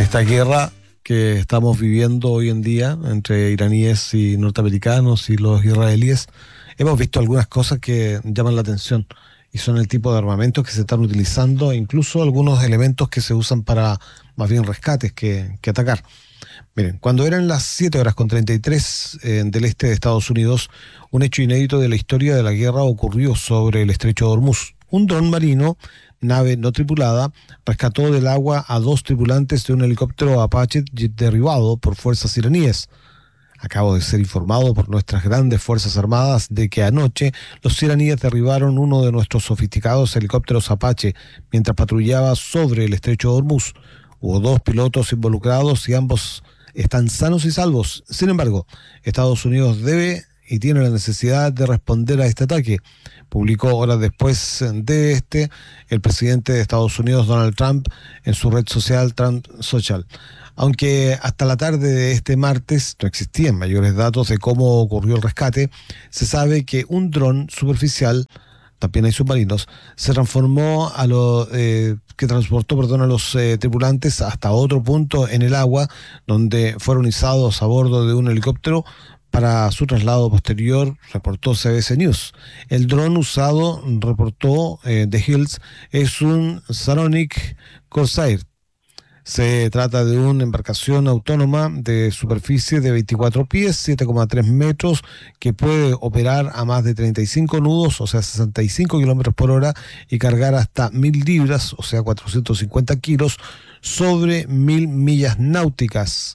esta guerra que estamos viviendo hoy en día entre iraníes y norteamericanos y los israelíes, hemos visto algunas cosas que llaman la atención y son el tipo de armamentos que se están utilizando e incluso algunos elementos que se usan para más bien rescates que atacar. Miren, cuando eran las 7:33 del este de Estados Unidos, un hecho inédito de la historia de la guerra ocurrió sobre el estrecho de Hormuz. Un dron marino, nave no tripulada, rescató del agua a 2 tripulantes de un helicóptero Apache derribado por fuerzas iraníes. Acabo de ser informado por nuestras grandes fuerzas armadas de que anoche los iraníes derribaron uno de nuestros sofisticados helicópteros Apache mientras patrullaba sobre el estrecho de Hormuz. Hubo 2 pilotos involucrados y ambos están sanos y salvos. Sin embargo, Estados Unidos debe y tiene la necesidad de responder a este ataque. Publicó horas después de el presidente de Estados Unidos, Donald Trump, en su red social Trump Social. Aunque hasta la tarde de este martes no existían mayores datos de cómo ocurrió el rescate, se sabe que un dron superficial, también hay submarinos, se transformó que transportó a los tripulantes hasta otro punto en el agua, donde fueron izados a bordo de un helicóptero para su traslado posterior, reportó CBS News. El dron usado, reportó The Hills, es un Saronic Corsair. Se trata de una embarcación autónoma de superficie de 24 pies, 7,3 metros, que puede operar a más de 35 nudos, o sea, 65 kilómetros por hora, y cargar hasta 1.000 libras, o sea, 450 kilos, sobre 1.000 millas náuticas,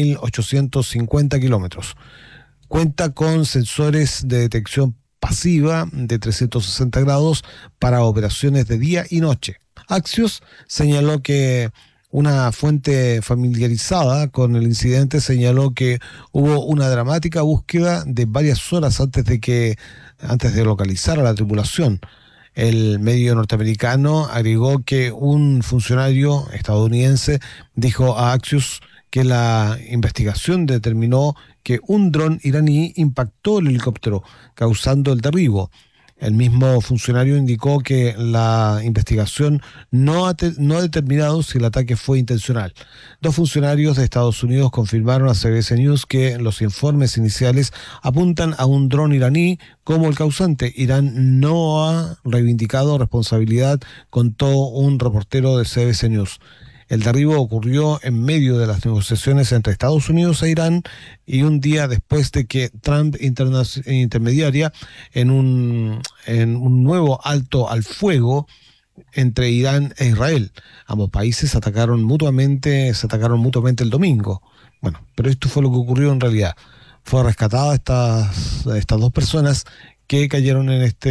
1.850 kilómetros. Cuenta con sensores de detección pasiva de 360 grados para operaciones de día y noche. Axios señaló que una fuente familiarizada con el incidente señaló que hubo una dramática búsqueda de varias horas antes de localizar a la tripulación. El medio norteamericano agregó que un funcionario estadounidense dijo a Axios que la investigación determinó que un dron iraní impactó el helicóptero, causando el derribo. El mismo funcionario indicó que la investigación no ha determinado si el ataque fue intencional. 2 funcionarios de Estados Unidos confirmaron a CBS News que los informes iniciales apuntan a un dron iraní como el causante. Irán no ha reivindicado responsabilidad, contó un reportero de CBS News. El derribo ocurrió en medio de las negociaciones entre Estados Unidos e Irán y un día después de que Trump intermediaria en un nuevo alto al fuego entre Irán e Israel. Ambos países se atacaron mutuamente el domingo. Bueno, pero esto fue lo que ocurrió en realidad. Fue rescatada estas 2 personas que cayeron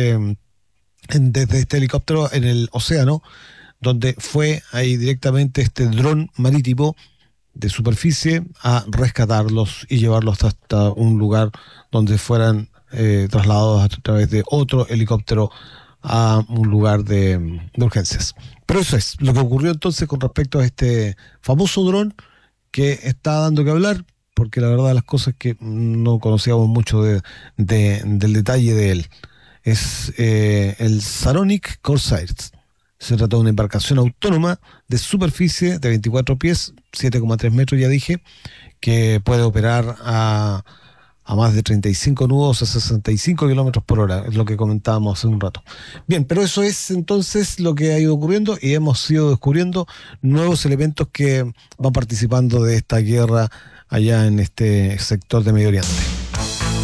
desde este helicóptero en el océano, donde fue ahí directamente este dron marítimo de superficie a rescatarlos y llevarlos hasta un lugar donde fueran trasladados a través de otro helicóptero a un lugar de urgencias. Pero eso es lo que ocurrió entonces con respecto a este famoso dron que está dando que hablar, porque la verdad las cosas que no conocíamos mucho del detalle de él. Es el Saronic Corsair. Se trata de una embarcación autónoma de superficie de 24 pies, 7,3 metros, ya dije, que puede operar a más de 35 nudos a 65 kilómetros por hora, es lo que comentábamos hace un rato. Bien, pero eso es entonces lo que ha ido ocurriendo y hemos ido descubriendo nuevos elementos que van participando de esta guerra allá en este sector de Medio Oriente.